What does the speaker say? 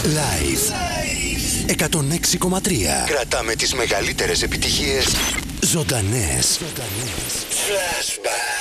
Live 106,3. Κρατάμε τις μεγαλύτερες επιτυχίες ζωντανές. Flashback.